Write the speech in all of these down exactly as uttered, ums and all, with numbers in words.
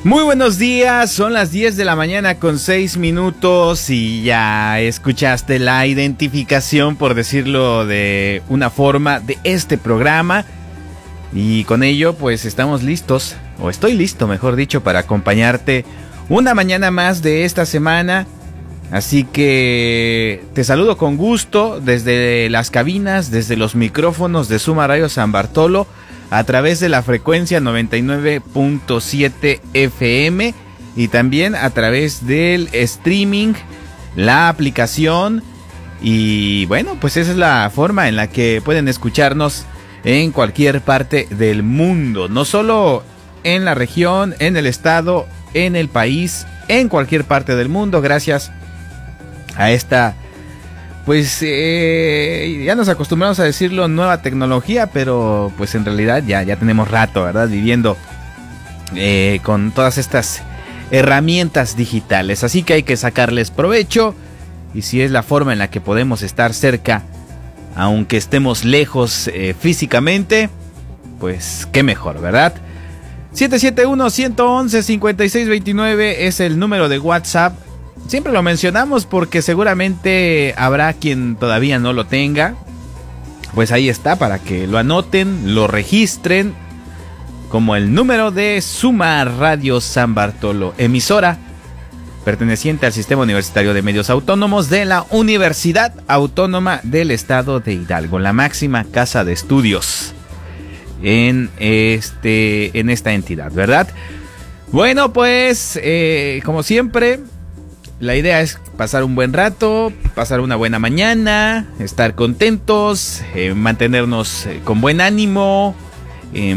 Muy buenos días, son las diez de la mañana con seis minutos y ya escuchaste la identificación, por decirlo de una forma, de este programa. Y con ello pues estamos listos, o estoy listo mejor dicho, para acompañarte una mañana más de esta semana. Así que te saludo con gusto desde las cabinas, desde los micrófonos de Suma Radio San Bartolo, a través de la frecuencia noventa y nueve punto siete F M y también a través del streaming, la aplicación. Y bueno, pues esa es la forma en la que pueden escucharnos en cualquier parte del mundo, no solo en la región, en el estado, en el país, en cualquier parte del mundo, gracias a esta, pues eh, ya nos acostumbramos a decirlo, nueva tecnología, pero pues en realidad ya, ya tenemos rato, ¿verdad? Viviendo eh, con todas estas herramientas digitales, así que hay que sacarles provecho, y si es la forma en la que podemos estar cerca, aunque estemos lejos eh, físicamente, pues qué mejor, ¿verdad? siete siete uno, uno uno uno, cinco seis dos nueve es el número de WhatsApp. Siempre lo mencionamos porque seguramente habrá quien todavía no lo tenga. Pues ahí está, para que lo anoten, lo registren como el número de Suma Radio San Bartolo, emisora perteneciente al Sistema Universitario de Medios Autónomos de la Universidad Autónoma del Estado de Hidalgo, la máxima casa de estudios en, este, en esta entidad, ¿verdad? Bueno, pues eh, como siempre, la idea es pasar un buen rato, pasar una buena mañana, estar contentos, eh, mantenernos eh, con buen ánimo, eh,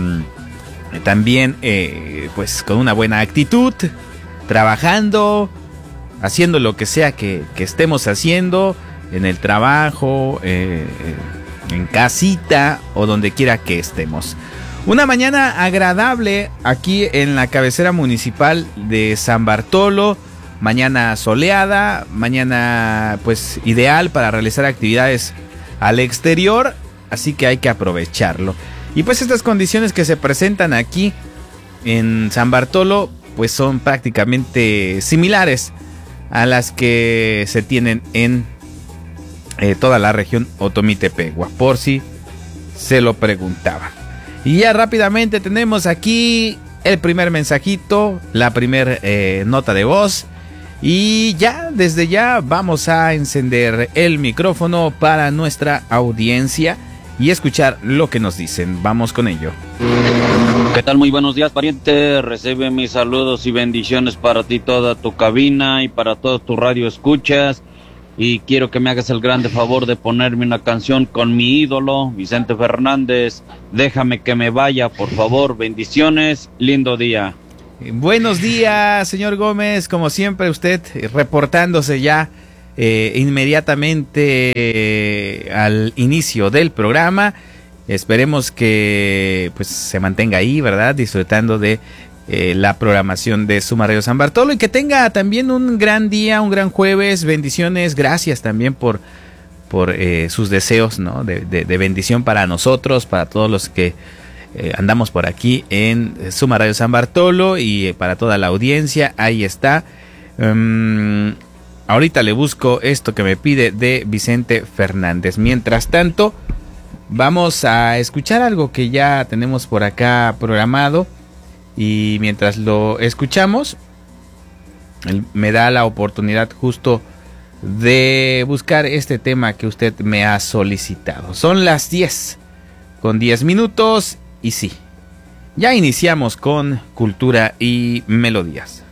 también eh, pues con una buena actitud, trabajando, haciendo lo que sea que, que estemos haciendo, en el trabajo, eh, en casita o donde quiera que estemos. Una mañana agradable aquí en la cabecera municipal de San Bartolo. Mañana soleada, mañana pues ideal para realizar actividades al exterior, así que hay que aprovecharlo. Y pues estas condiciones que se presentan aquí en San Bartolo pues son prácticamente similares a las que se tienen en eh, toda la región Otomi-Tepehua, por si se lo preguntaban. Y ya rápidamente tenemos aquí el primer mensajito, la primera eh, nota de voz. Y ya, desde ya vamos a encender el micrófono para nuestra audiencia y escuchar lo que nos dicen. Vamos con ello. ¿Qué tal? Muy buenos días, pariente. Recibe mis saludos y bendiciones para ti, toda tu cabina y para todos tus radio escuchas. Y quiero que me hagas el grande favor de ponerme una canción con mi ídolo, Vicente Fernández. Déjame que me vaya, por favor. Bendiciones. Lindo día. Buenos días, señor Gómez, como siempre usted eh, reportándose ya eh, inmediatamente eh, al inicio del programa. Esperemos que pues se mantenga ahí, ¿verdad? Disfrutando de eh, la programación de Suma Radio San Bartolo y que tenga también un gran día, un gran jueves. Bendiciones, gracias también por, por eh, sus deseos, ¿no? De, de, de bendición para nosotros, para todos los que Eh, andamos por aquí en Suma Radio San Bartolo y eh, para toda la audiencia, ahí está. Um, ahorita le busco esto que me pide de Vicente Fernández. Mientras tanto, vamos a escuchar algo que ya tenemos por acá programado y mientras lo escuchamos, él me da la oportunidad justo de buscar este tema que usted me ha solicitado. Son las diez con diez minutos. Y sí, ya iniciamos con Cultura y Melodías.